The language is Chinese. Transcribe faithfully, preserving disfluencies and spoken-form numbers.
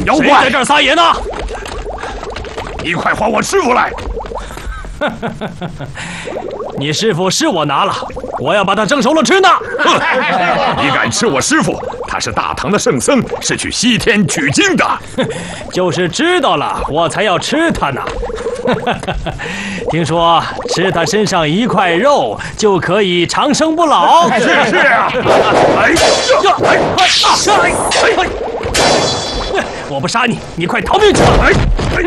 妖怪！ 谁在这儿撒野呢？ 你快还我师傅来！ 你师傅是我拿了，我要把他蒸熟了吃呢。 你敢吃我师傅？他是大唐的圣僧，是去西天取经的。 就是知道了，我才要吃他呢。听说吃他身上一块肉就可以长生不老。 是是啊！哎呀！哎哎哎！ 我不杀你，你快逃命去吧！ 哎哎！